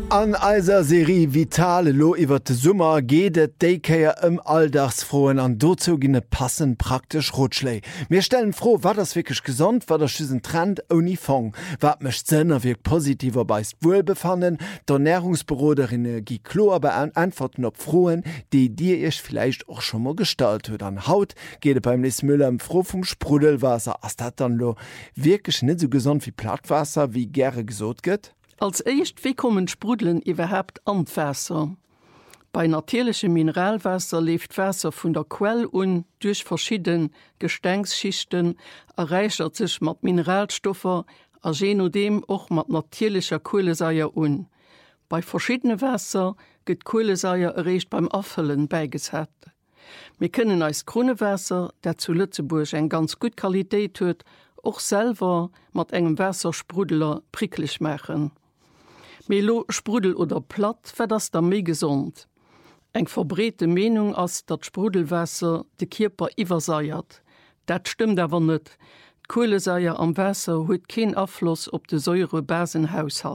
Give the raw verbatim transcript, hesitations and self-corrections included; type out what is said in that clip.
An eiser Serie Vitale lo iwwer de Summer gedet Daycare ëm Alldagsfroen an dozo ginne passen praktisch Rotschlei. Mir stellen froh, war das wirklich gesund, war der schüssen Trend oni Fong. Wat mecht Sënner wirk positiver beist wohlbefannen, der Nährungsberoderinne gi klo aber an Antworten op Froen, die dir ich vielleicht auch schon mal gestalt huet. An Haut geht beim Lis Müller im Froh vom Sprudelwasser, as dat dann lo wirklich net so gesund wie Plattwasser wie gerne gesot gëtt? Als echt wie kommen Sprudeln überhaupt an Wässer. Bei natürlichem Mineralwasser lebt Wasser von der Quelle und durch verschiedene Gesteinsschichten erreichert sich mit Mineralstoffen, als je nachdem auch mit natürlicher Kohlensäure un. Bei verschiedenen Wasser geht Kohlensäure erreicht beim Auffüllen beigesetzt. Wir können als Grundwasser, der zu Lützeburg eine ganz gute Qualität hat, auch selber mit einem Wassersprudler pricklich machen. Melo Sprudel oder platt wär das da mé gesund. Eg verbrete Menung ass dat Sprudelwasser de Kierper iwwerseiert. Dat stimmt awer net. Kohleseier am Wasser huet kein Abfluss op de Säurebasenhaushalt.